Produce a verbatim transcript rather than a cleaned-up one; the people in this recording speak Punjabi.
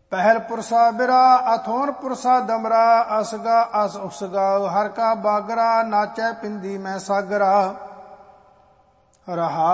ਪਹਿਲ ਪੁਰਸਾ ਬਿਰਾ ਅਥੋਨ ਪੁਰਸਾ ਦਮਰਾ ਅਸਗਾ ਅਸ ਉਸਗਾ ਹਰ ਕਾ ਬਾਗਰਾ ਨਾਚੈ ਪਿੰਦੀ ਮੈਂ ਸਾਗਰਾ ਰਹਾ